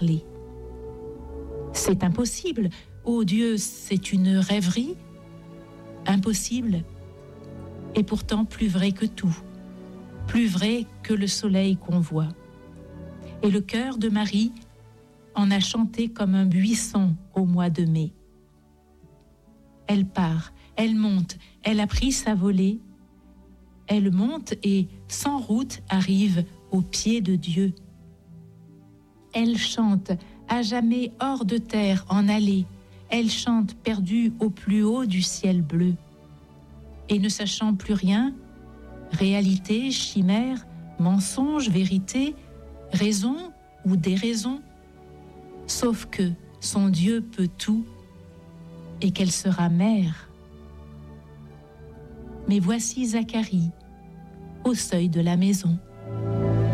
parler. C'est impossible. Oh Dieu, c'est une rêverie. Impossible. Et pourtant plus vrai que tout. Plus vrai que le soleil qu'on voit. Et le cœur de Marie en a chanté comme un buisson au mois de mai. Elle part, elle monte, elle a pris sa volée. Elle monte et, sans route, arrive au pied de Dieu. Elle chante, à jamais hors de terre, en allée. Elle chante, perdue au plus haut du ciel bleu. Et ne sachant plus rien, réalité, chimère, mensonge, vérité, raison ou déraison, sauf que son Dieu peut tout et qu'elle sera mère. Mais voici Zacharie au seuil de la maison.